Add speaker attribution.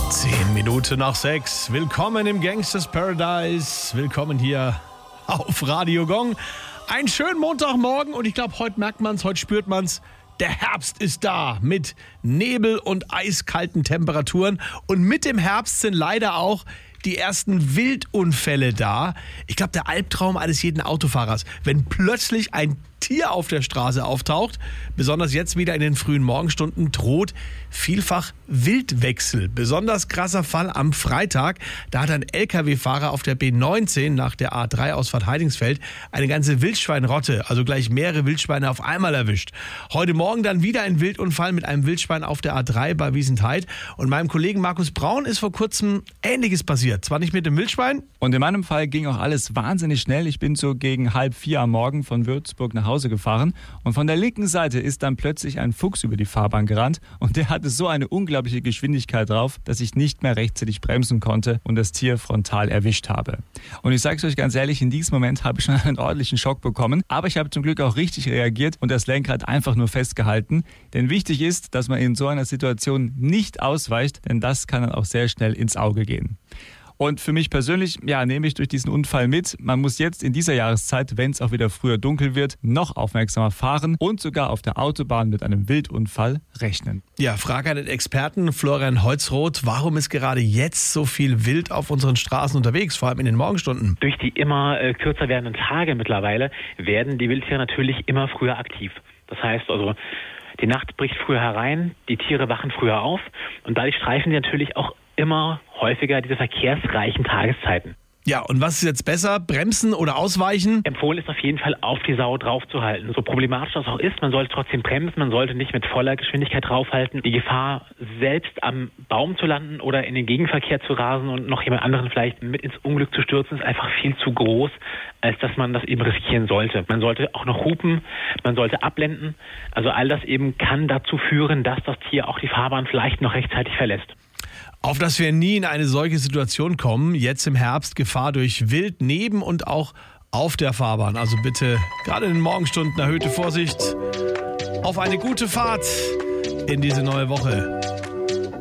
Speaker 1: 5:10. Willkommen im Gangsters Paradise. Willkommen hier auf Radio Gong. Einen schönen Montagmorgen und ich glaube, heute merkt man es, heute spürt man es. Der Herbst ist da mit Nebel und eiskalten Temperaturen. Und mit dem Herbst sind leider auch die ersten Wildunfälle da. Ich glaube, der Albtraum eines jeden Autofahrers, wenn plötzlich ein Tier auf der Straße auftaucht, besonders jetzt wieder in den frühen Morgenstunden, droht vielfach Wildwechsel. Besonders krasser Fall am Freitag. Da hat ein LKW-Fahrer auf der B19 nach der A3-Ausfahrt Heidingsfeld eine ganze Wildschweinrotte, also gleich mehrere Wildschweine auf einmal erwischt. Heute Morgen dann wieder ein Wildunfall mit einem Wildschwein auf der A3 bei Wiesentheid. Und meinem Kollegen Markus Braun ist vor kurzem Ähnliches passiert. Zwar nicht mit dem Wildschwein.
Speaker 2: Und in meinem Fall ging auch alles wahnsinnig schnell. Ich bin so gegen 3:30 am Morgen von Würzburg nach Hause gefahren und von der linken Seite ist dann plötzlich ein Fuchs über die Fahrbahn gerannt und der hatte so eine unglaubliche Geschwindigkeit drauf, dass ich nicht mehr rechtzeitig bremsen konnte und das Tier frontal erwischt habe. Und ich sage es euch ganz ehrlich, in diesem Moment habe ich schon einen ordentlichen Schock bekommen, aber ich habe zum Glück auch richtig reagiert und das Lenkrad einfach nur festgehalten, denn wichtig ist, dass man in so einer Situation nicht ausweicht, denn das kann dann auch sehr schnell ins Auge gehen. Und für mich persönlich, nehme ich durch diesen Unfall mit, man muss jetzt in dieser Jahreszeit, wenn es auch wieder früher dunkel wird, noch aufmerksamer fahren und sogar auf der Autobahn mit einem Wildunfall rechnen.
Speaker 1: Ja, Frage an den Experten Florian Holzroth, warum ist gerade jetzt so viel Wild auf unseren Straßen unterwegs, vor allem in den Morgenstunden?
Speaker 3: Durch die immer kürzer werdenden Tage mittlerweile werden die Wildtiere natürlich immer früher aktiv. Das heißt also, die Nacht bricht früher herein, die Tiere wachen früher auf und dadurch streifen sie natürlich auch immer häufiger diese verkehrsreichen Tageszeiten.
Speaker 1: Ja, und was ist jetzt besser, bremsen oder ausweichen?
Speaker 3: Empfohlen ist auf jeden Fall, auf die Sau draufzuhalten. So problematisch das auch ist, man sollte trotzdem bremsen, man sollte nicht mit voller Geschwindigkeit draufhalten. Die Gefahr, selbst am Baum zu landen oder in den Gegenverkehr zu rasen und noch jemand anderen vielleicht mit ins Unglück zu stürzen, ist einfach viel zu groß, als dass man das eben riskieren sollte. Man sollte auch noch hupen, man sollte abblenden. Also all das eben kann dazu führen, dass das Tier auch die Fahrbahn vielleicht noch rechtzeitig verlässt.
Speaker 1: Auf dass wir nie in eine solche Situation kommen, jetzt im Herbst Gefahr durch Wild neben und auch auf der Fahrbahn. Also bitte gerade in den Morgenstunden erhöhte Vorsicht auf eine gute Fahrt in diese neue Woche.